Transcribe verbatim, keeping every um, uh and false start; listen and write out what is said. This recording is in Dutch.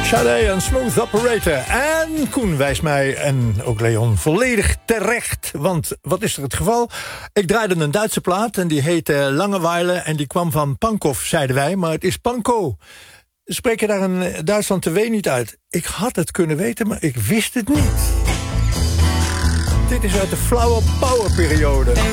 Sade, een smooth operator. En Koen wijst mij, en ook Leon, volledig terecht. Want wat is er het geval? Ik draaide een Duitse plaat en die heette Langeweile. En die kwam van Pankow, zeiden wij, maar het is Pankow. Spreek je daar in Duitsland de W niet uit? Ik had het kunnen weten, maar ik wist het niet. Dit is uit de Flower Power periode.